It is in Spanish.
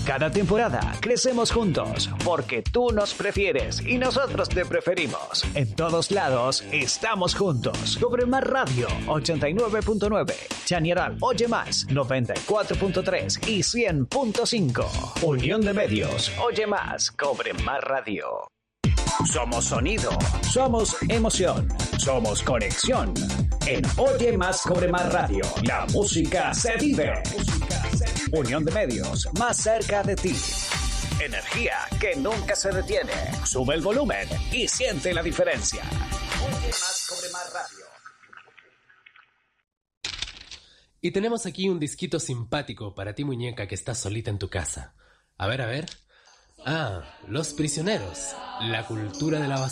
Cada temporada crecemos juntos porque tú nos prefieres y nosotros te preferimos. En todos lados estamos juntos. Cobre Más Radio 89.9, Chañaral Oye Más 94.3 y 100.5. Unión de Medios, Oye Más, Cobre Más Radio. Somos sonido, somos emoción, somos conexión. En Oye Más Cobre Más Radio, la música se vive. Unión de Medios, más cerca de ti. Energía que nunca se detiene. Sube el volumen y siente la diferencia. Oye Más Cobre Más Radio. Y tenemos aquí un disquito simpático para ti, muñeca, que estás solita en tu casa. A ver. Ah, Los Prisioneros, la cultura de la basura.